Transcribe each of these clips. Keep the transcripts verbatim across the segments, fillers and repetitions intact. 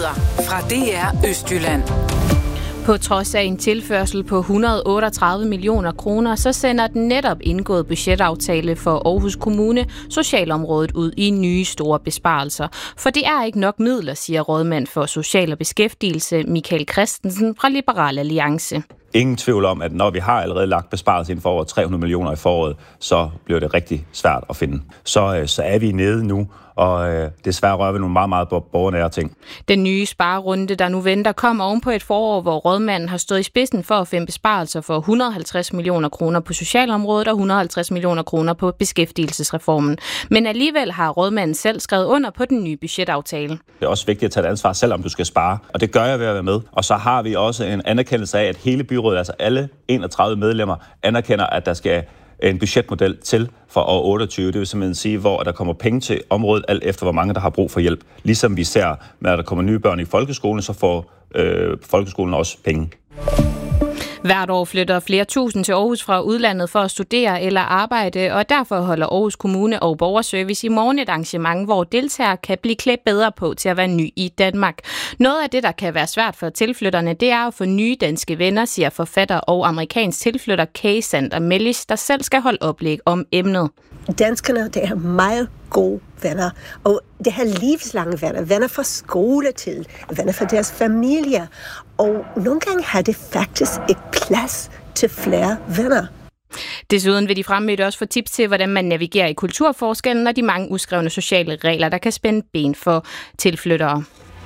Nyheder fra D R Østjylland. På trods af en tilførsel på et hundrede og otteogtredive millioner kroner, så sender den netop indgået budgetaftale for Aarhus Kommune socialområdet ud i nye store besparelser. For det er ikke nok midler, siger rådmand for social og beskæftigelse Michael Christensen fra Liberal Alliance. Ingen tvivl om, at når vi har allerede lagt besparelser inden for over tre hundrede millioner i foråret, så bliver det rigtig svært at finde. Så, så er vi nede nu, og øh, desværre rører vi nogle meget, meget borgernære ting. Den nye sparerunde, der nu venter, kommer oven på et forår, hvor rådmanden har stået i spidsen for at finde besparelser for et hundrede og halvtreds millioner kroner på socialområdet og et hundrede og halvtreds millioner kroner på beskæftigelsesreformen. Men alligevel har rådmanden selv skrevet under på den nye budgetaftale. Det er også vigtigt at tage et ansvar, selvom du skal spare, og det gør jeg ved at være med. Og så har vi også en anerkendelse af, at hele byrådet, altså alle enogtredive medlemmer, anerkender, at der skal en budgetmodel til for år otteogtyve. Det vil simpelthen sige, hvor der kommer penge til området, alt efter hvor mange, der har brug for hjælp. Ligesom vi ser, med at der kommer nye børn i folkeskolen, så får øh, folkeskolen også penge. Hvert år flytter flere tusind til Aarhus fra udlandet for at studere eller arbejde, og derfor holder Aarhus Kommune og Borgerservice i morgen et arrangement, hvor deltagere kan blive klædt bedre på til at være ny i Danmark. Noget af det, der kan være svært for tilflytterne, det er at få nye danske venner, siger forfatter og amerikansk tilflytter Kay Sander Mellis, der selv skal holde oplæg om emnet. Danskerne, det er meget gode venner, og det her livslange venner, venner fra skoletid, venner fra deres familier, og nogle gange har det faktisk ikke plads til flere venner. Desuden vil de fremmødte også få tips til, hvordan man navigerer i kulturforskellen og de mange uskrevne sociale regler, der kan spænde ben for tilflyttere.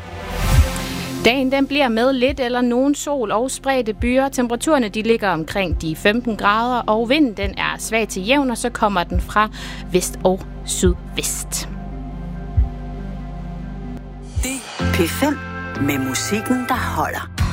Dagen den bliver med lidt eller nogen sol og spredte byer. Temperaturerne de ligger omkring de femten grader, og vinden den er svag til jævn, og så kommer den fra vest og sydvest. P fem med musikken, der holder.